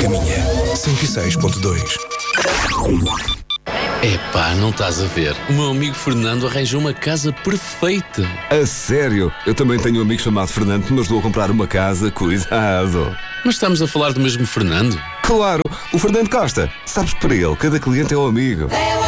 Caminha 106.2. Epá, não estás a ver? O meu amigo Fernando arranjou uma casa perfeita. A sério? Eu também tenho um amigo chamado Fernando que me ajudou a comprar uma casa. Cuidado. Mas estamos a falar do mesmo Fernando? Claro, o Fernando Costa. Sabes que para ele, cada cliente é um amigo.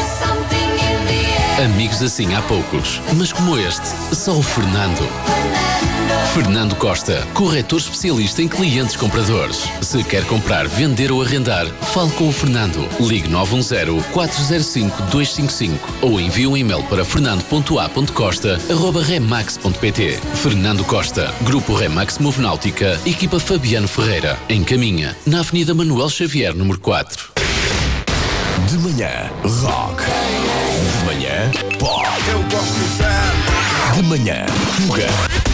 Amigos assim há poucos, mas como este, só o Fernando. Fernando Costa, corretor especialista em clientes compradores. Se quer comprar, vender ou arrendar, fale com o Fernando. Ligue 910-405-255 ou envie um e-mail para fernando.a.costa@remax.pt. Fernando Costa, Grupo Remax Movenáutica, equipa Fabiano Ferreira, em Caminha, na Avenida Manuel Xavier, número 4. De manhã, rock. De manhã, pop. Eu gosto de manhã, Tuga.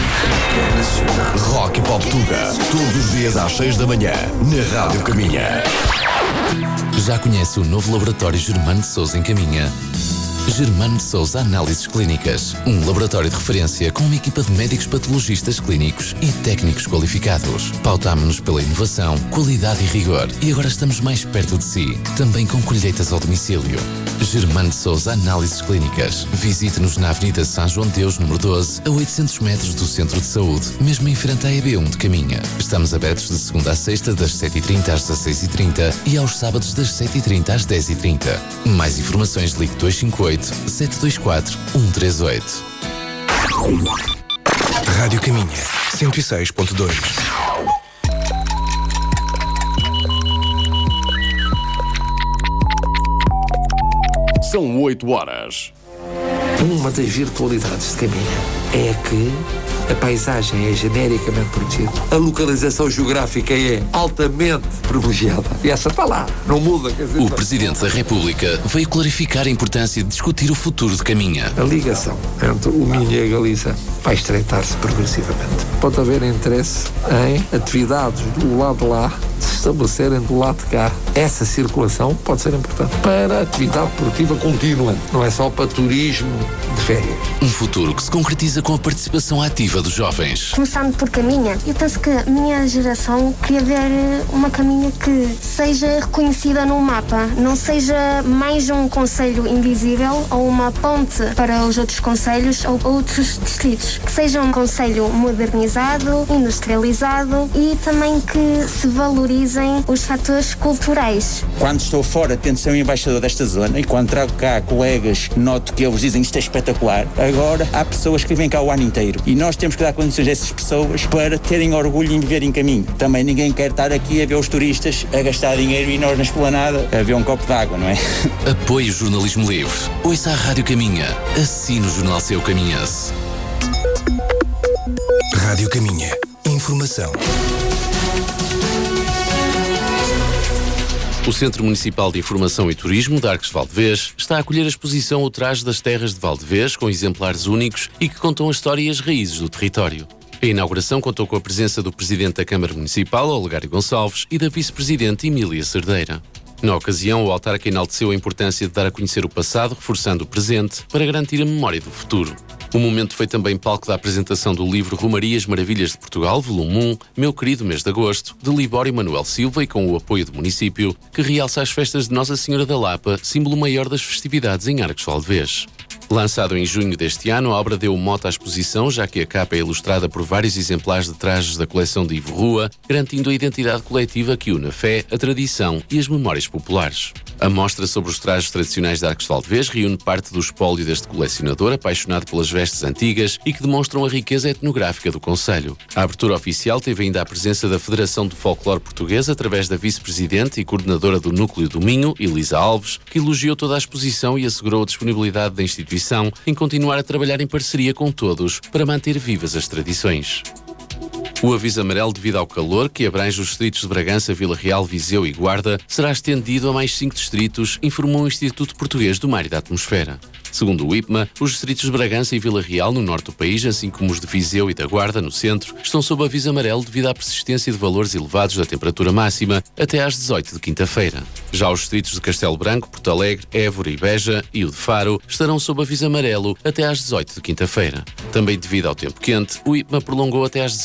Rock e Pop Tuga, todos os dias às 6 da manhã, na Rádio Caminha. Já conhece o novo laboratório Germano de Sousa em Caminha? Germano de Sousa Análises Clínicas, um laboratório de referência com uma equipa de médicos patologistas clínicos e técnicos qualificados. Pautámo-nos pela inovação, qualidade e rigor e agora estamos mais perto de si, também com colheitas ao domicílio. Germano de Sousa Análises Clínicas. Visite-nos na Avenida São João de Deus, número 12, a 800 metros do Centro de Saúde, mesmo em frente à EB1 de Caminha. Estamos abertos de segunda a sexta, das 7h30 às 16h30 e aos sábados das 7h30 às 10h30. Mais informações, ligue 258-724-138. Rádio Caminha 106.2. São 8 horas. Uma das virtualidades de Caminha é que a paisagem é genericamente protegida, a localização geográfica é altamente privilegiada. E essa está lá, não muda. Quer dizer, o Presidente da República veio clarificar a importância de discutir o futuro de Caminha. a ligação entre o Minho e a Galiza vai estreitar-se progressivamente. Pode haver interesse em atividades do lado de lá se estabelecerem do lado de cá. Essa circulação pode ser importante para a atividade produtiva contínua, não é só para turismo de férias. Um futuro que se concretiza com a participação ativa dos jovens. Começando por Caminha, eu penso que a minha geração queria ver uma Caminha que seja reconhecida no mapa, não seja mais um concelho invisível ou uma ponte para os outros concelhos ou outros distritos. Que seja um concelho modernizado, industrializado e também que se valorizem os fatores culturais. Quando estou fora, tento ser um embaixador desta zona e quando trago cá colegas, noto que eles dizem isto é espetacular. Agora, há pessoas que vêm cá o ano inteiro e nós temos que dar condições a essas pessoas para terem orgulho em viver em Caminho. Também ninguém quer estar aqui a ver os turistas a gastar dinheiro e nós na esplanada a ver um copo de água, não é? Apoie o jornalismo livre. Ouça a Rádio Caminha. Assine o Jornal Seu Caminhense. Rádio Caminha. Informação. O Centro Municipal de Informação e Turismo de Arcos de Valdevez está a acolher a exposição O Traje das Terras de Valdevez, com exemplares únicos e que contam a história e as raízes do território. A inauguração contou com a presença do Presidente da Câmara Municipal, Olegário Gonçalves, e da Vice-Presidente, Emília Cerdeira. Na ocasião, o autarca enalteceu a importância de dar a conhecer o passado, reforçando o presente, para garantir a memória do futuro. O momento foi também palco da apresentação do livro Romarias Maravilhas de Portugal, volume 1, Meu Querido Mês de Agosto, de Libório Manuel Silva e com o apoio do município, que realça as festas de Nossa Senhora da Lapa, símbolo maior das festividades em Arcos de Valdevez. Lançado em junho deste ano, a obra deu mote à exposição, já que a capa é ilustrada por vários exemplares de trajes da coleção de Ivo Rua, garantindo a identidade coletiva que une a fé, a tradição e as memórias populares. A mostra sobre os trajes tradicionais de Arcos de Valdevez reúne parte do espólio deste colecionador apaixonado pelas vestes antigas e que demonstram a riqueza etnográfica do concelho. A abertura oficial teve ainda a presença da Federação do Folclore Português através da vice-presidente e coordenadora do Núcleo do Minho, Elisa Alves, que elogiou toda a exposição e assegurou a disponibilidade da instituição em continuar a trabalhar em parceria com todos para manter vivas as tradições. O aviso amarelo devido ao calor, que abrange os distritos de Bragança, Vila Real, Viseu e Guarda, será estendido a mais 5 distritos, informou o Instituto Português do Mar e da Atmosfera. Segundo o IPMA, os distritos de Bragança e Vila Real, no norte do país, assim como os de Viseu e da Guarda, no centro, estão sob aviso amarelo devido à persistência de valores elevados da temperatura máxima até às 18 de quinta-feira. Já os distritos de Castelo Branco, Porto Alegre, Évora e Beja e o de Faro estarão sob aviso amarelo até às 18 de quinta-feira. Também devido ao tempo quente, o IPMA prolongou até às 18 de quinta-feira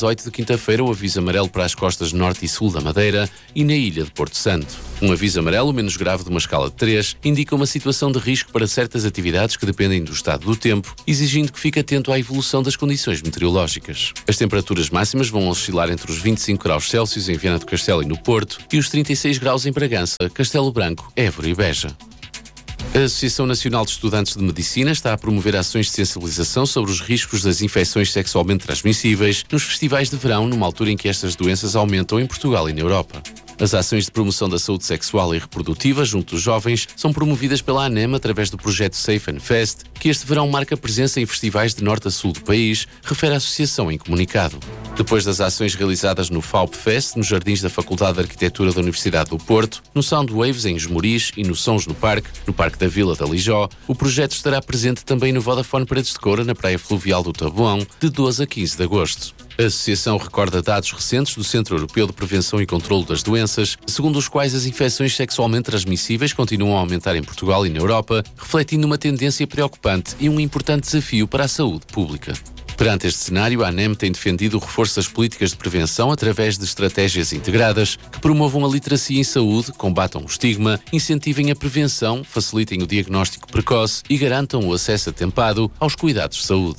quinta-feira o aviso amarelo para as costas norte e sul da Madeira e na ilha de Porto Santo. Um aviso amarelo, menos grave de uma escala de 3, indica uma situação de risco para certas atividades que dependem do estado do tempo, exigindo que fique atento à evolução das condições meteorológicas. As temperaturas máximas vão oscilar entre os 25 graus Celsius em Viana do Castelo e no Porto e os 36 graus em Bragança, Castelo Branco, Évora e Beja. A Associação Nacional de Estudantes de Medicina está a promover ações de sensibilização sobre os riscos das infecções sexualmente transmissíveis nos festivais de verão, numa altura em que estas doenças aumentam em Portugal e na Europa. As ações de promoção da saúde sexual e reprodutiva junto dos jovens são promovidas pela ANEM através do projeto Safe and Fest, que este verão marca presença em festivais de norte a sul do país, refere a associação em comunicado. Depois das ações realizadas no FAUP Fest, nos jardins da Faculdade de Arquitetura da Universidade do Porto, no Soundwaves em Esmoriz e no Sons no Parque da Vila da Lijó, o projeto estará presente também no Vodafone Paredes de Coura, na Praia Fluvial do Taboão, de 12 a 15 de agosto. A associação recorda dados recentes do Centro Europeu de Prevenção e Controlo das Doenças, segundo os quais as infecções sexualmente transmissíveis continuam a aumentar em Portugal e na Europa, refletindo uma tendência preocupante e um importante desafio para a saúde pública. Perante este cenário, a ANEM tem defendido o reforço das políticas de prevenção através de estratégias integradas que promovam a literacia em saúde, combatam o estigma, incentivem a prevenção, facilitem o diagnóstico precoce e garantam o acesso atempado aos cuidados de saúde.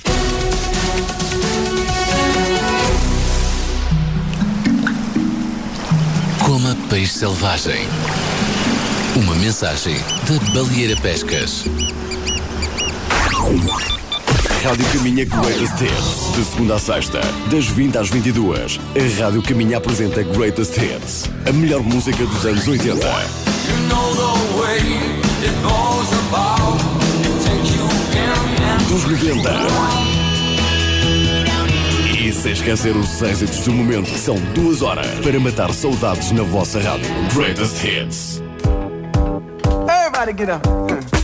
Coma peixe selvagem. Uma mensagem da Baleeira Pescas. Rádio Caminha Greatest Hits, de segunda a sexta, das 20 às 22. A Rádio Caminha apresenta Greatest Hits, a melhor música dos anos 80. Dos 90. E sem esquecer os êxitos do momento, que são 2 horas para matar saudades na vossa rádio. Greatest Hits. Everybody get up.